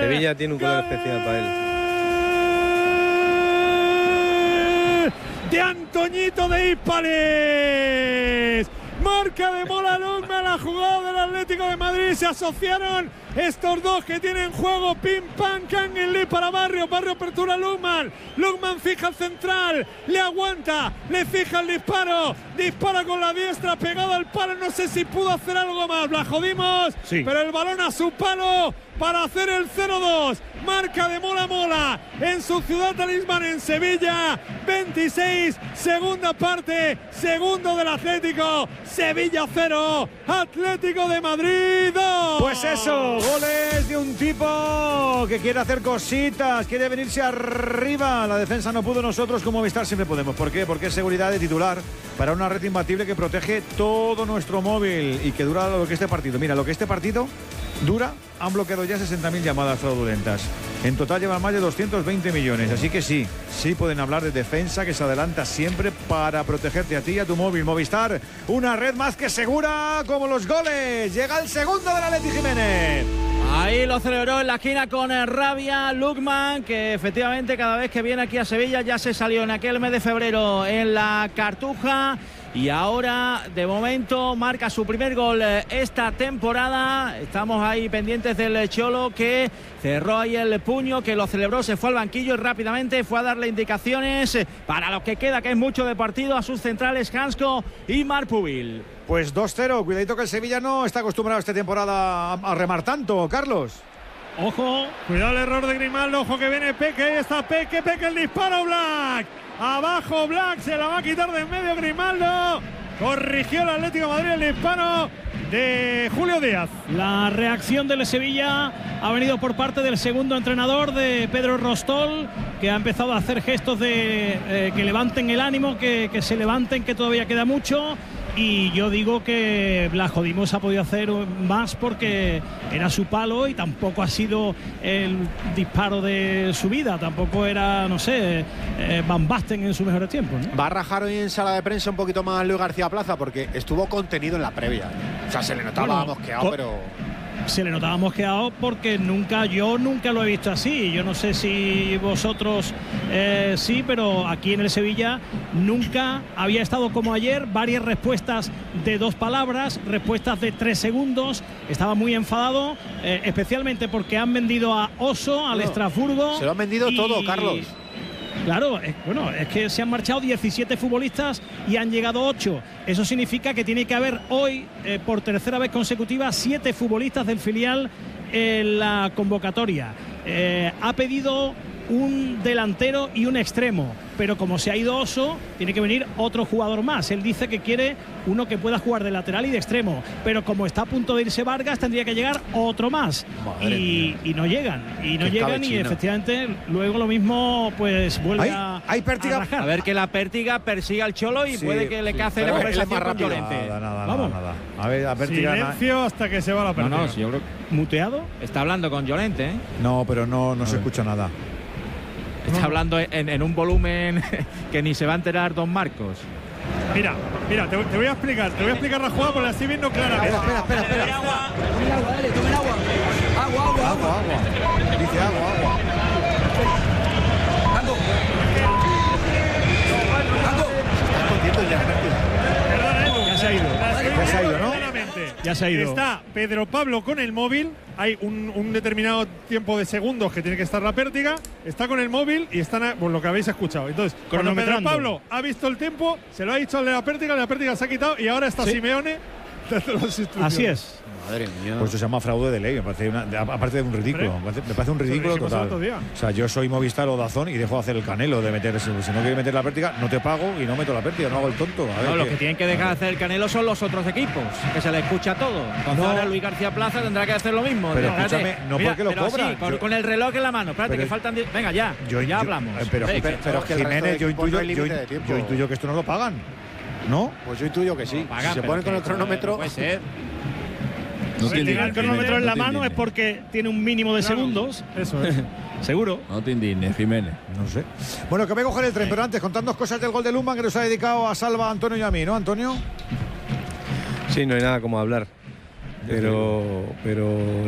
Sevilla tiene un color especial para él. De Antoñito de Hispalis. Marca de Mola Lukman, la jugada del Atlético de Madrid. Se asociaron estos dos que tienen juego. Pim pam, Kangin Lee para Barrio. Barrio apertura Lukman. Lukman fija el central. Le aguanta. Le fija el disparo. Dispara con la diestra pegado al palo. No sé si pudo hacer algo más. La jodimos. Sí. Pero el balón a su palo para hacer el 0-2. Marca de Mola en su ciudad talismán en Sevilla. 26, segunda parte, segundo del Atlético. Sevilla 0, Atlético de Madrid 2. Pues eso, goles de un tipo que quiere hacer cositas, quiere venirse arriba. La defensa no pudo, nosotros como Movistar siempre podemos. ¿Por qué? Porque es seguridad de titular para una red imbatible que protege todo nuestro móvil y que dura lo que este partido. Mira, lo que este partido dura, han bloqueado ya 60.000 llamadas fraudulentas. En total llevan más de 220 millones. Así que sí pueden hablar de defensa que se adelanta siempre para protegerte a ti y a tu móvil. Movistar, una red más que segura como los goles. Llega el segundo del Atleti Jiménez. Ahí lo celebró en la esquina con rabia Lukman, que efectivamente cada vez que viene aquí a Sevilla ya se salió en aquel mes de febrero en la Cartuja. Y ahora, de momento, marca su primer gol esta temporada. Estamos ahí pendientes del Cholo, que cerró ahí el puño, que lo celebró, se fue al banquillo y rápidamente fue a darle indicaciones para lo que queda, que es mucho de partido, a sus centrales Hansko y Marpubil. Pues 2-0, cuidadito que el Sevilla no está acostumbrado esta temporada a remar tanto, Carlos. Ojo, cuidado el error de Grimaldo, ojo que viene Peque, ahí está Peque el disparo, Black. Abajo Black, se la va a quitar de en medio Grimaldo. Corrigió el Atlético de Madrid el disparo de Julio Díaz. La reacción del Sevilla ha venido por parte del segundo entrenador, de Pedro Rostol, que ha empezado a hacer gestos de que levanten el ánimo, que se levanten, que todavía queda mucho. Y yo digo que Blasco ha podido hacer más porque era su palo y tampoco ha sido el disparo de su vida, tampoco era, no sé, Van Basten en sus mejores tiempos, ¿no? Va a rajar hoy en sala de prensa un poquito más Luis García Plaza porque estuvo contenido en la previa. O sea, se le notaba mosqueado, pero... Se le notaba mosqueado porque yo nunca lo he visto así. Yo no sé si vosotros sí, pero aquí en el Sevilla nunca había estado como ayer. Varias respuestas de 2 palabras, respuestas de 3 segundos. Estaba muy enfadado, especialmente porque han vendido a Oso, al Estrasburgo. Se lo han vendido todo, Carlos. Claro, es que se han marchado 17 futbolistas y han llegado 8. Eso significa que tiene que haber hoy, por tercera vez consecutiva, 7 futbolistas del filial en la convocatoria. Ha pedido un delantero y un extremo, pero como se ha ido Oso, tiene que venir otro jugador más. Él dice que quiere uno que pueda jugar de lateral y de extremo, pero como está a punto de irse Vargas, tendría que llegar otro más. Y no llegan, y efectivamente luego lo mismo pues vuelve a rajar. A ver que la Pértiga persiga al Cholo y puede que le cace la conversación con Llorente. Nada. A ver, la Pértiga... Silencio hasta que se va la Pértiga. No, si yo creo... ¿Muteado? Está hablando con Llorente, ¿eh? No, pero no se escucha nada. Está hablando en un volumen que ni se va a enterar don Marcos. Mira, te voy a explicar la jugada porque la estoy viendo claramente. Espera. Tomen agua, dale, tomen agua. Agua. Dice agua. Ando. Ya se ha ido. Ya se ha ido, ¿no? Ya se ha ido. Está Pedro Pablo con el móvil. Hay un determinado tiempo de segundos que tiene que estar la Pértiga. Está con el móvil y están por lo que habéis escuchado. Entonces, cuando Pedro Pablo ha visto el tiempo, se lo ha dicho al de la Pértiga se ha quitado y ahora está Simeone dando las instrucciones. Así es. Madre mía. Pues eso se llama fraude de ley, me parece aparte de un ridículo. Me parece un ridículo total. O sea, yo soy Movistar o Dazón y dejo de hacer el Canelo de meter. Si no quieres meter la Pértiga, no te pago y no meto la Pértiga, no hago el tonto. Los que tienen que dejar de hacer el Canelo son los otros equipos, que se le escucha todo. Entonces ahora Luis García Plaza tendrá que hacer lo mismo. Pero escúchame, no porque lo cobran. Sí, con el reloj en la mano. Espérate, que faltan 10. Venga, ya hablamos. Pero Jiménez, yo intuyo que esto no lo pagan, ¿no? Pues yo intuyo que sí. Si se ponen con el cronómetro. Puede ser. Si tiene el cronómetro en la mano es porque tiene un mínimo de segundos. Eso es. Seguro. No te indignes, Jiménez. No sé. Bueno, que me coger el tren, pero antes contadnos cosas del gol de Lukman que nos ha dedicado a Salva, Antonio y a mí, ¿no, Antonio? Sí, no hay nada como hablar. Pero